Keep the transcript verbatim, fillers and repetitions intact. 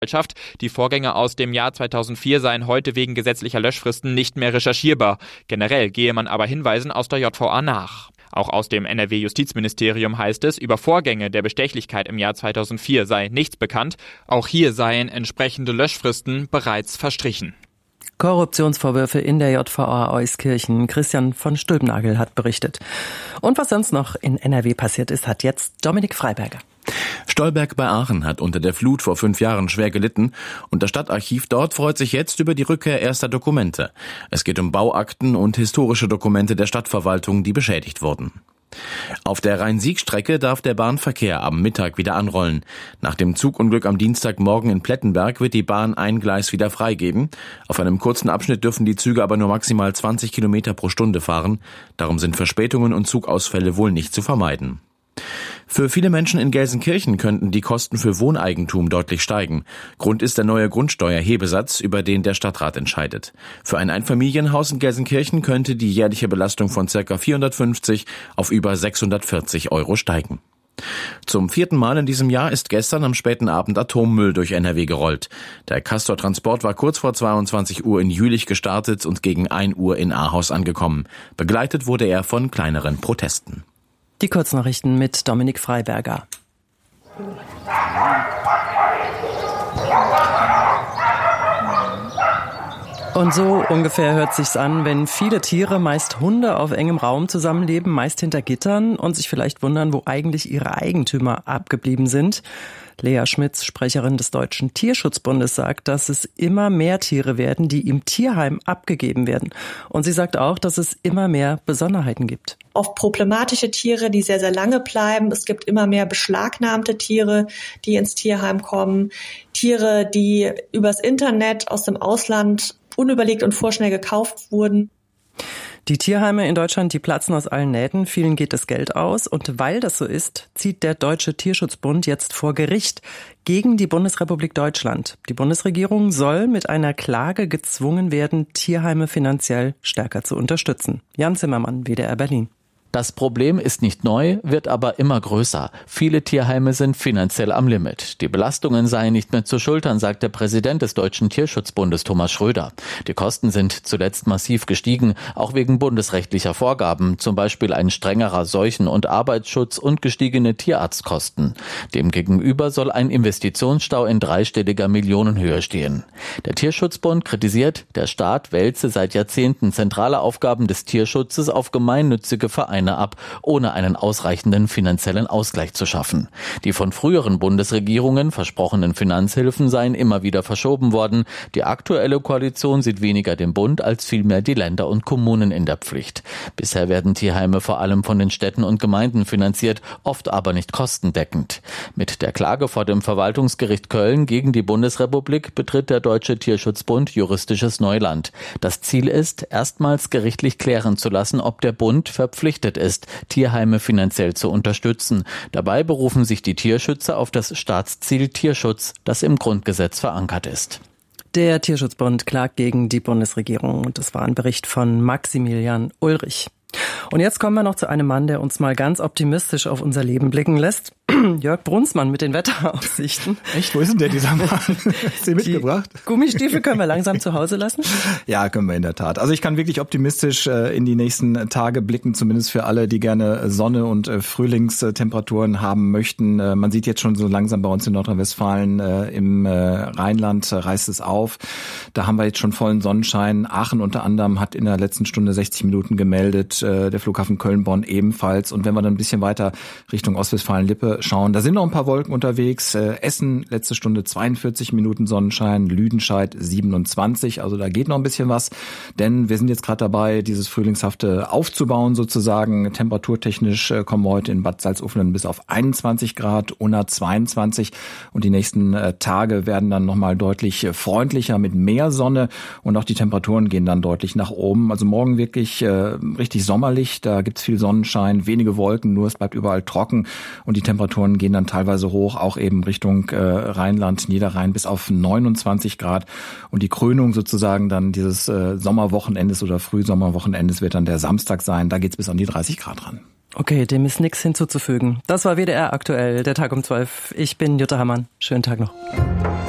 Die Vorgänge aus dem Jahr zweitausendvier seien heute wegen gesetzlicher Löschfristen nicht mehr recherchierbar. Generell gehe man aber Hinweisen aus der J V A nach. Auch aus dem N R W-Justizministerium heißt es, über Vorgänge der Bestechlichkeit im Jahr zweitausendvier sei nichts bekannt. Auch hier seien entsprechende Löschfristen bereits verstrichen. Korruptionsvorwürfe in der J V A Euskirchen. Christian von Stülpnagel hat berichtet. Und was sonst noch in N R W passiert ist, hat jetzt Dominik Freiberger. Stolberg bei Aachen hat unter der Flut vor fünf Jahren schwer gelitten und das Stadtarchiv dort freut sich jetzt über die Rückkehr erster Dokumente. Es geht um Bauakten und historische Dokumente der Stadtverwaltung, die beschädigt wurden. Auf der Rhein-Sieg-Strecke darf der Bahnverkehr am Mittag wieder anrollen. Nach dem Zugunglück am Dienstagmorgen in Plettenberg wird die Bahn ein Gleis wieder freigeben. Auf einem kurzen Abschnitt dürfen die Züge aber nur maximal zwanzig Kilometer pro Stunde fahren. Darum sind Verspätungen und Zugausfälle wohl nicht zu vermeiden. Für viele Menschen in Gelsenkirchen könnten die Kosten für Wohneigentum deutlich steigen. Grund ist der neue Grundsteuerhebesatz, über den der Stadtrat entscheidet. Für ein Einfamilienhaus in Gelsenkirchen könnte die jährliche Belastung von ca. vierhundertfünfzig auf über sechshundertvierzig Euro steigen. Zum vierten Mal in diesem Jahr ist gestern am späten Abend Atommüll durch N R W gerollt. Der Castor-Transport war kurz vor zweiundzwanzig Uhr in Jülich gestartet und gegen ein Uhr in Ahaus angekommen. Begleitet wurde er von kleineren Protesten. Die Kurznachrichten mit Dominik Freiberger. Und so ungefähr hört sich's an, wenn viele Tiere, meist Hunde, auf engem Raum zusammenleben, meist hinter Gittern und sich vielleicht wundern, wo eigentlich ihre Eigentümer abgeblieben sind. Lea Schmitz, Sprecherin des Deutschen Tierschutzbundes, sagt, dass es immer mehr Tiere werden, die im Tierheim abgegeben werden. Und sie sagt auch, dass es immer mehr Besonderheiten gibt. Oft problematische Tiere, die sehr, sehr lange bleiben. Es gibt immer mehr beschlagnahmte Tiere, die ins Tierheim kommen. Tiere, die übers Internet aus dem Ausland unüberlegt und vorschnell gekauft wurden. Die Tierheime in Deutschland, die platzen aus allen Nähten. Vielen geht das Geld aus. Und weil das so ist, zieht der Deutsche Tierschutzbund jetzt vor Gericht gegen die Bundesrepublik Deutschland. Die Bundesregierung soll mit einer Klage gezwungen werden, Tierheime finanziell stärker zu unterstützen. Jan Zimmermann, W D R Berlin. Das Problem ist nicht neu, wird aber immer größer. Viele Tierheime sind finanziell am Limit. Die Belastungen seien nicht mehr zu schultern, sagt der Präsident des Deutschen Tierschutzbundes Thomas Schröder. Die Kosten sind zuletzt massiv gestiegen, auch wegen bundesrechtlicher Vorgaben, zum Beispiel ein strengerer Seuchen- und Arbeitsschutz und gestiegene Tierarztkosten. Demgegenüber soll ein Investitionsstau in dreistelliger Millionenhöhe stehen. Der Tierschutzbund kritisiert, der Staat wälze seit Jahrzehnten zentrale Aufgaben des Tierschutzes auf gemeinnützige Vereine ab, ohne einen ausreichenden finanziellen Ausgleich zu schaffen. Die von früheren Bundesregierungen versprochenen Finanzhilfen seien immer wieder verschoben worden. Die aktuelle Koalition sieht weniger den Bund als vielmehr die Länder und Kommunen in der Pflicht. Bisher werden Tierheime vor allem von den Städten und Gemeinden finanziert, oft aber nicht kostendeckend. Mit der Klage vor dem Verwaltungsgericht Köln gegen die Bundesrepublik betritt der Deutsche Tierschutzbund juristisches Neuland. Das Ziel ist, erstmals gerichtlich klären zu lassen, ob der Bund verpflichtet ist, Tierheime finanziell zu unterstützen. Dabei berufen sich die Tierschützer auf das Staatsziel Tierschutz, das im Grundgesetz verankert ist. Der Tierschutzbund klagt gegen die Bundesregierung und das war ein Bericht von Maximilian Ulrich. Und jetzt kommen wir noch zu einem Mann, der uns mal ganz optimistisch auf unser Leben blicken lässt. Jörg Brunsmann mit den Wetteraussichten. Echt? Wo ist denn der, dieser Mann? Hast du mitgebracht? Die Gummistiefel können wir langsam zu Hause lassen? Ja, können wir in der Tat. Also ich kann wirklich optimistisch äh, in die nächsten Tage blicken, zumindest für alle, die gerne Sonne und äh, Frühlingstemperaturen haben möchten. Äh, man sieht jetzt schon so langsam bei uns in Nordrhein-Westfalen, äh, im äh, Rheinland äh, reißt es auf. Da haben wir jetzt schon vollen Sonnenschein. Aachen unter anderem hat in der letzten Stunde sechzig Minuten gemeldet, äh, der Flughafen Köln-Bonn ebenfalls. Und wenn wir dann ein bisschen weiter Richtung Ostwestfalen-Lippe schauen, da sind noch ein paar Wolken unterwegs. Äh, Essen, letzte Stunde zweiundvierzig Minuten Sonnenschein, Lüdenscheid siebenundzwanzig, also da geht noch ein bisschen was, denn wir sind jetzt gerade dabei, dieses Frühlingshafte aufzubauen sozusagen. Temperaturtechnisch äh, kommen wir heute in Bad Salzuflen bis auf einundzwanzig Grad, Unna zweiundzwanzig und die nächsten äh, Tage werden dann nochmal deutlich äh, freundlicher mit mehr Sonne und auch die Temperaturen gehen dann deutlich nach oben. Also morgen wirklich äh, richtig sommerlich, da gibt's viel Sonnenschein, wenige Wolken, nur es bleibt überall trocken und die Temperaturen gehen dann teilweise hoch, auch eben Richtung äh, Rheinland, Niederrhein bis auf neunundzwanzig Grad. Und die Krönung sozusagen dann dieses äh, Sommerwochenendes oder Frühsommerwochenendes wird dann der Samstag sein. Da geht's bis an die dreißig Grad ran. Okay, dem ist nichts hinzuzufügen. Das war W D R aktuell, der Tag um zwölf. Ich bin Jutta Hammann. Schönen Tag noch.